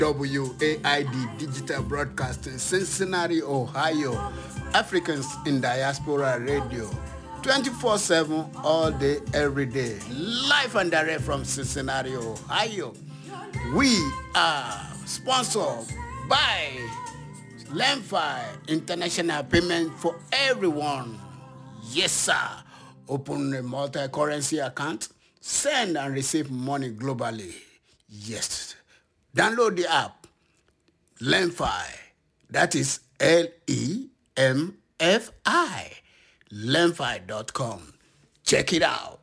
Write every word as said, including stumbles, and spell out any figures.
W A I D Digital Broadcasting, Cincinnati, Ohio. Africans in Diaspora Radio. twenty-four seven, all day, every day. Live and direct from Cincinnati, Ohio. We are sponsored by Lemfi International Payment for Everyone. Yes, sir. Open a multi-currency account. Send and receive money globally. Yes. Download the app, Lemfi. That is L E M F I. Lemfi dot com. Check it out.